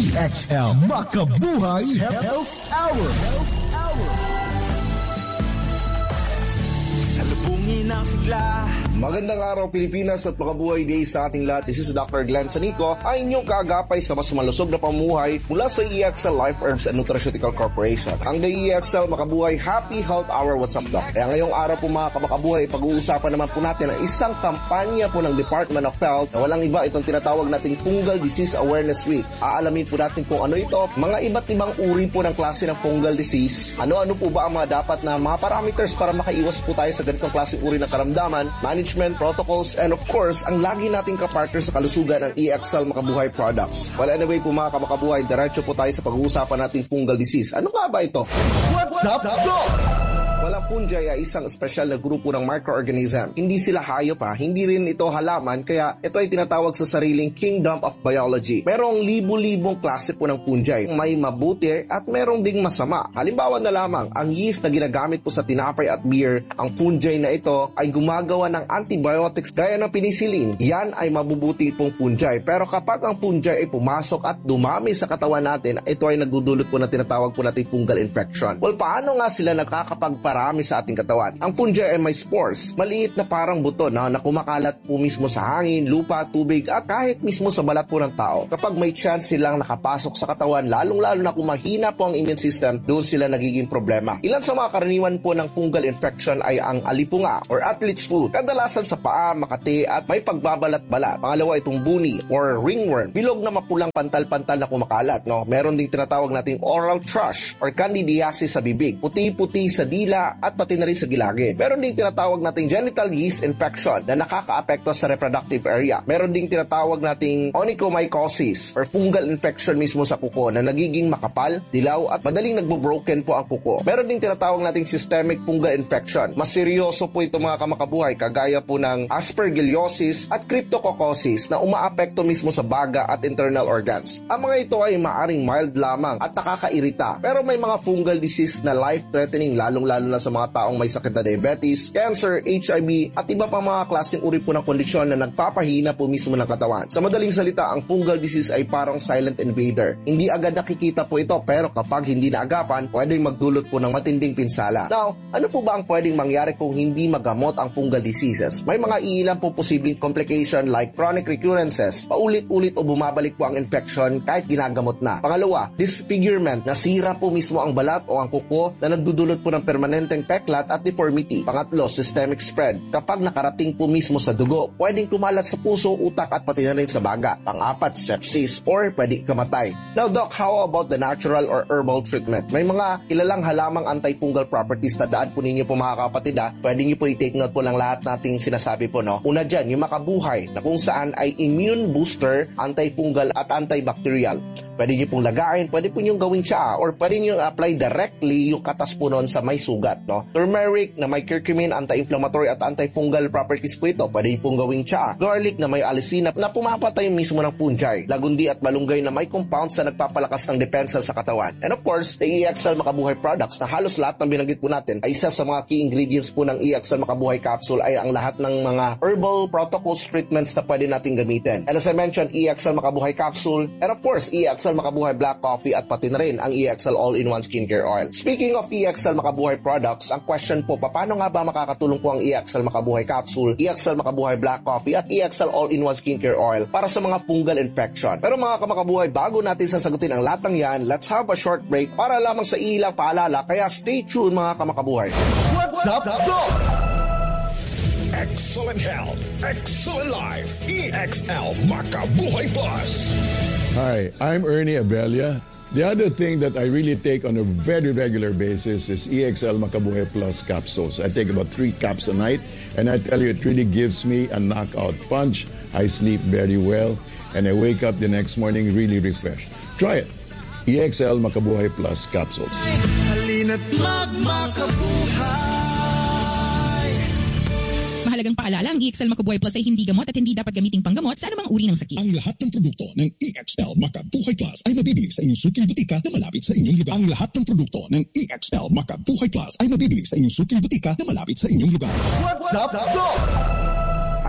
EXL Makabuhay Health Hour. Salubungin ang sigla. Magandang araw Pilipinas at makabuhay day sa ating lahat. This is Dr. Glenn Sanico, ang inyong kaagapay sa mas malusog na pamuhay mula sa EXL Life Herbs and Nutraceutical Corporation. Ang The EXL Makabuhay Happy Health Hour. What's up, Doc? Kaya ngayong araw po mga kamakabuhay, pag-uusapan naman po natin ang isang kampanya po ng Department of Health na walang iba itong tinatawag nating Fungal Disease Awareness Week. Aalamin po natin kung ano ito, mga iba't ibang uri po ng klase ng fungal disease, ano-ano po ba ang mga dapat na mga parameters para makaiwas po tayo sa ganitong klaseng uri ng karamdaman, management, protocols, and of course, ang lagi nating kapartner sa kalusugan ng EXL Makabuhay products. Well, anyway po mga kamakabuhay, diretso po tayo sa pag-uusapan nating fungal disease. Ano nga ba ito? What's up, Doc? Wala fungi ay isang espesyal na grupo ng microorganism. Hindi sila hayop hindi rin ito halaman, kaya ito ay tinatawag sa sariling kingdom of biology. Merong libu-libong klase po ng fungi. May mabuti at merong ding masama. Halimbawa na lamang, ang yeast na ginagamit po sa tinapay at beer, ang fungi na ito ay gumagawa ng antibiotics gaya ng penicillin. Yan ay mabubuti pong fungi. Pero kapag ang fungi ay pumasok at dumami sa katawan natin, ito ay nagdudulot po na tinatawag po natin fungal infection. Well, paano nga sila nakakapagparami sa ating katawan? Ang fungi ay may spores, maliit na parang buto na kumakalat po mismo sa hangin, lupa, tubig at kahit mismo sa balat po ng tao. Kapag may chance silang nakapasok sa katawan, lalong-lalo na kung mahina po ang immune system, doon sila nagiging problema. Ilan sa mga karaniwan po ng fungal infection ay ang alipunga or athlete's foot, kadalasan sa paa, makati at may pagbabalat-balat. Pangalawa itong buni or ringworm, bilog na mapulang pantal-pantal na kumakalat. Meron ding tinatawag nating oral thrush or candidiasis sa bibig, puti-puti sa dila at pati na rin sa gilagid. Meron ding tinatawag nating genital yeast infection na nakakaapekto sa reproductive area. Meron ding tinatawag nating onychomycosis or fungal infection mismo sa kuko na nagiging makapal, dilaw at madaling nagbo-broken po ang kuko. Meron ding tinatawag nating systemic fungal infection. Mas seryoso po ito mga kamakabuhay, kagaya po ng aspergillosis at cryptococcosis na umaapekto mismo sa baga at internal organs. Ang mga ito ay maaring mild lamang at nakakairita, pero may mga fungal disease na life-threatening, lalong-lalo na sa mga taong may sakit na diabetes, cancer, HIV at iba pa mga klaseng uri po ng kondisyon na nagpapahina po mismo ng katawan. Sa madaling salita, ang fungal disease ay parang silent invader. Hindi agad nakikita po ito, pero kapag hindi naagapan, pwedeng magdulot po ng matinding pinsala. Now, ano po ba ang pwedeng mangyari kung hindi magamot ang fungal diseases? May mga iilan po posibleng complication like chronic recurrences, paulit-ulit o bumabalik po ang infection kahit ginagamot na. Pangalawa, disfigurement, nasira po mismo ang balat o ang kuko na nagdudulot po ng permanenteng peklat at deformity. Pangatlo, systemic spread. Kapag nakarating po mismo sa dugo, pwedeng kumalat sa puso, utak at pati na rin sa baga. Pang-apat, sepsis or pwede kamatay. Now Doc, how about the natural or herbal treatment? May mga kilalang halamang antifungal properties na daan po ninyo po mga kapatid Pwede nyo po i-take note po lang lahat nating sinasabi po Una dyan, yung makabuhay na kung saan ay immune booster, antifungal at antibacterial. Pwede nyo pong lagain, pwede po nyo gawing tsaa, or pwede nyo apply directly yung katas po noon sa may sugat. Turmeric na may curcumin, anti-inflammatory at antifungal properties po ito, pwede nyo pong gawing tsaa. Garlic na may alisinap na pumapatay mismo ng fungi. Lagundi at malunggay na may compounds na nagpapalakas ng depensa sa katawan. And of course, the EXL Makabuhay products na halos lahat ng binanggit po natin ay isa sa mga key ingredients po ng EXL Makabuhay capsule ay ang lahat ng mga herbal protocols treatments na pwede natin gamitin. And as I mentioned, EXL Makabuhay capsule, and of course, EXL Makabuhay Black Coffee at pati na rin ang EXL All-in-One Skincare Oil. Speaking of EXL Makabuhay products, ang question po, paano nga ba makakatulong po ang EXL Makabuhay Capsule, EXL Makabuhay Black Coffee at EXL All-in-One Skincare Oil para sa mga fungal infection? Pero mga kamakabuhay, bago natin sasagutin ang lahat ng yan, let's have a short break para lamang sa ilang paalala, kaya stay tuned mga kamakabuhay. What's up, Doc? Excellent health, excellent life. EXL Makabuhay Plus. Hi, I'm Ernie Abella. The other thing that I really take on a very regular basis is EXL Makabuhay Plus capsules. I take about 3 caps a night, and I tell you, it really gives me a knockout punch. I sleep very well, and I wake up the next morning really refreshed. Try it. EXL Makabuhay Plus capsules. Halina't magmakabuhay. Mahalagang paalala, ang EXL Makabuhay Plus ay hindi gamot at hindi dapat gamiting panggamot sa anumang uri ng sakit. Ang lahat ng produkto ng EXL Makabuhay Plus ay mabibili sa inyong suking butika na malapit sa inyong lugar. Ang lahat ng produkto ng EXL Makabuhay Plus ay mabibili sa inyong suking butika na malapit sa inyong lugar. What's up, Doc?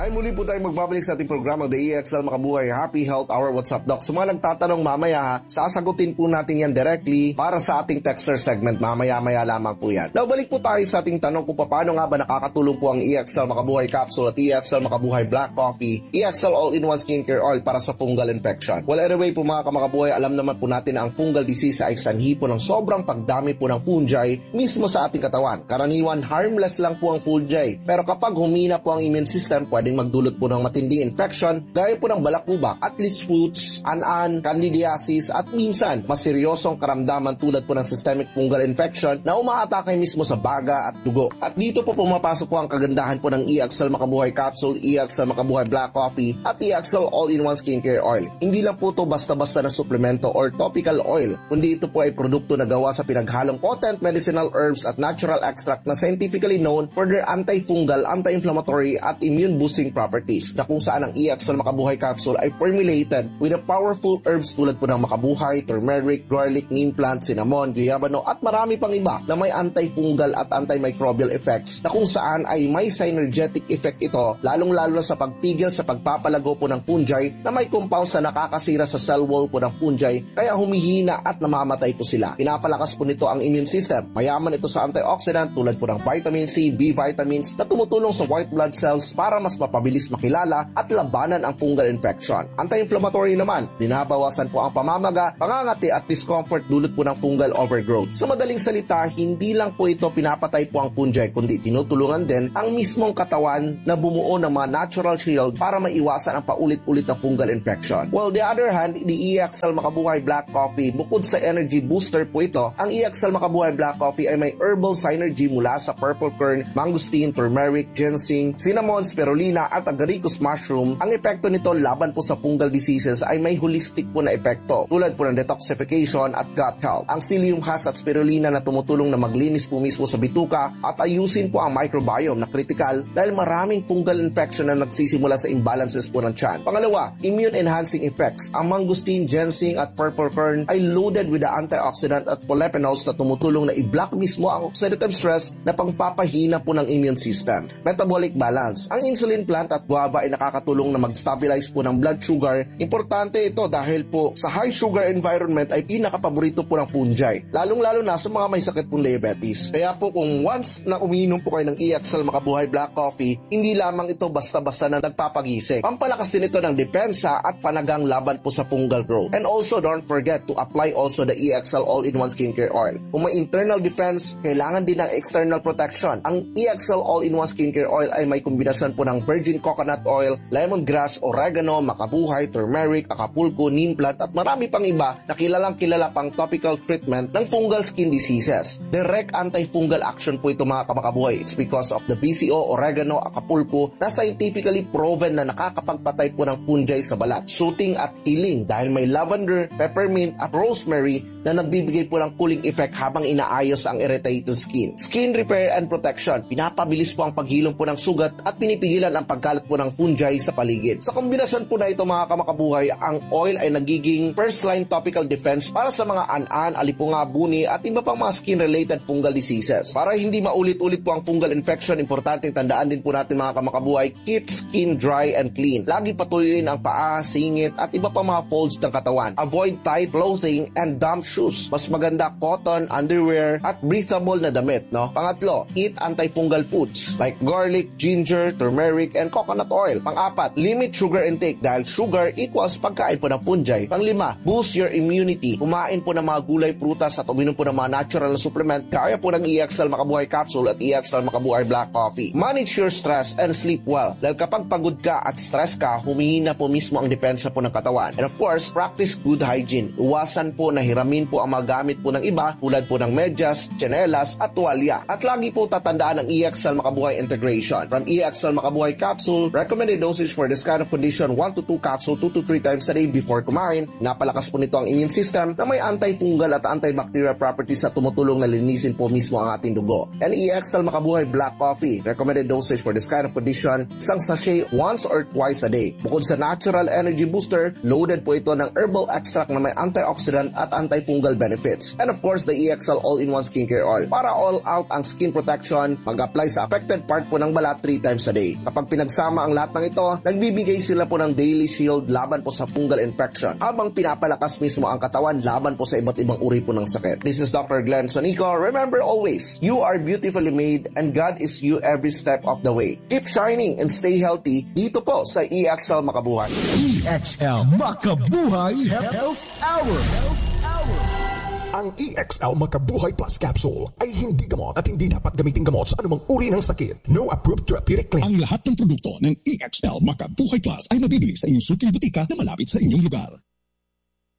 Ay muli po tayo magbabalik sa ating programa The EXL Makabuhay Happy Health Hour. What's up, Doc? Sa mga nagtatanong mamaya, sasagutin po natin yan directly para sa ating texter segment. Mamaya-maya lamang po yan. Now, balik po tayo sa ating tanong kung paano nga ba nakakatulong po ang EXL Makabuhay Capsule at EXL Makabuhay Black Coffee, EXL All-in-One Skincare Oil para sa fungal infection. Well, anyway po mga kamakabuhay, alam naman po natin na ang fungal disease ay sanhi po ng sobrang pagdami po ng fungi mismo sa ating katawan. Karaniwan, harmless lang po ang fungi. Pero kapag humina po ang immune system, pwedeng magdulot po ng matinding infection gaya po ng balakubak, atlas foods, an-an, candidiasis at minsan mas seryosong karamdaman tulad po ng systemic fungal infection na umaatake mismo sa baga at dugo. At dito po pumapasok po ang kagandahan po ng EXL Makabuhay Capsule, EXL Makabuhay Black Coffee at EXL All-in-One Skincare Oil. Hindi lang po ito basta-basta na suplemento or topical oil, kundi ito po ay produkto na gawa sa pinaghalong potent medicinal herbs at natural extract na scientifically known for their antifungal, anti-inflammatory at immune-boosting properties, na kung saan ang EXL Makabuhay Capsule ay formulated with a powerful herbs tulad po ng makabuhay, turmeric, garlic, neem plant, cinnamon, guyabano at marami pang iba na may antifungal at antimicrobial effects, na kung saan ay may synergetic effect ito lalong-lalo sa pagpigil sa pagpapalago po ng fungi na may compounds na nakakasira sa cell wall po ng fungi kaya humihina at namamatay po sila. Pinapalakas po nito ang immune system. Mayaman ito sa antioxidant tulad po ng vitamin C, B vitamins na tumutulong sa white blood cells para mas mapabilis makilala at labanan ang fungal infection. Anti-inflammatory naman, binabawasan po ang pamamaga, pangangati at discomfort dulot po ng fungal overgrowth. Sa madaling salita, hindi lang po ito pinapatay po ang fungi, kundi tinutulungan din ang mismong katawan na bumuo ng mga natural shield para maiwasan ang paulit-ulit na fungal infection. While the other hand, the EXL Makabuhay Black Coffee, bukod sa energy booster po ito, ang EXL Makabuhay Black Coffee ay may herbal synergy mula sa purple kern, mangosteen, turmeric, ginseng, cinnamon, spirulina at agaricus mushroom. Ang epekto nito laban po sa fungal diseases ay may holistic po na epekto tulad po ng detoxification at gut health. Ang psyllium husk at spirulina na tumutulong na maglinis po mismo sa bituka at ayusin po ang microbiome na critical dahil maraming fungal infection na nagsisimula sa imbalances po ng tiyan. Pangalawa, immune enhancing effects. Ang mangosteen, ginseng at purple kern ay loaded with the antioxidant at polyphenols na tumutulong na i-block mismo ang oxidative stress na pangpapahina po ng immune system. Metabolic balance. Ang insulin plant at guava ay nakakatulong na mag-stabilize po ng blood sugar. Importante ito dahil po sa high sugar environment ay pinakapaborito po ng fungi, lalong-lalo na sa mga may sakit pong diabetes. Kaya po kung once na umiinom po kayo ng EXL Makabuhay Black Coffee, hindi lamang ito basta-basta na nagpapagising. Pampalakas din ito ng depensa at panagang laban po sa fungal growth. And also don't forget to apply also the EXL All-in-One Skincare Oil. Kung may internal defense, kailangan din ng external protection. Ang EXL All-in-One Skincare Oil ay may kombinasyon po ng virgin coconut oil, lemongrass, oregano, makabuhay, turmeric, acapulco, neem plant at marami pang iba na kilalang kilala pang topical treatment ng fungal skin diseases. Direct antifungal action po ito mga kamakabuhay. It's because of the BCO, oregano, acapulco na scientifically proven na nakakapagpatay po ng fungi sa balat, soothing at healing dahil may lavender, peppermint at rosemary na nagbibigay po ng cooling effect habang inaayos ang irritated skin. Skin repair and protection. Pinapabilis po ang paghilom po ng sugat at pinipigilan ang pagkalat po ng fungi sa paligid. Sa kombinasyon po na ito mga kamakabuhay, ang oil ay nagiging first line topical defense para sa mga an-an, alipunga, buni at iba pang mga skin-related fungal diseases. Para hindi maulit-ulit po ang fungal infection, importanteng tandaan din po natin mga kamakabuhay, keep skin dry and clean. Lagi patuyuin ang paa, singit at iba pang mga folds ng katawan. Avoid tight clothing and damp shoes. Mas maganda cotton, underwear at breathable na damit, no? Pangatlo, eat antifungal foods like garlic, ginger, turmeric and coconut oil. Pang-apat, limit sugar intake dahil sugar equals pagkain po ng fungi. Pang-lima, boost your immunity. Kumain po ng mga gulay, prutas at uminom po ng mga natural na supplement gaya po ng EXL Makabuhay Capsule at EXL Makabuhay Black Coffee. Manage your stress and sleep well dahil kapag pagod ka at stress ka, humihina po mismo ang depensa po ng katawan. And of course, practice good hygiene. Iwasan po na hiramin po ang mga gamit po ng iba tulad po ng medyas, tsinelas at tuwalya. At lagi po tatandaan ang EXL Makabuhay integration. From EXL Makabuhay Capsule, recommended dosage for this kind of condition 1 to 2 capsule 2 to 3 times a day before kumain. Napalakas po nito ang immune system na may antifungal at antibacterial properties na tumutulong na linisin po mismo ang ating dugo. And EXL Makabuhay Black Coffee, recommended dosage for this kind of condition, isang sachet once or twice a day. Bukod sa natural energy booster, loaded po ito ng herbal extract na may antioxidant at antifungal benefits. And of course, the EXL All-in-One Skincare Oil. Para all out ang skin protection, mag-apply sa affected part po ng balat 3 times a day. Kapag Kapag pinagsama ang lahat ng ito, nagbibigay sila po ng daily shield laban po sa fungal infection habang pinapalakas mismo ang katawan laban po sa iba't ibang uri po ng sakit. This is Dr. Glenn Sonico. Remember always, you are beautifully made and God is you every step of the way. Keep shining and stay healthy dito po sa EXL Makabuhay. EXL Makabuhay Health Hour. Ang EXL Makabuhay Plus Capsule ay hindi gamot at hindi dapat gamitin gamot sa anumang uri ng sakit. No approved therapeutic claim. Ang lahat ng produkto ng EXL Makabuhay Plus ay mabibili sa inyong suking butika na malapit sa inyong lugar.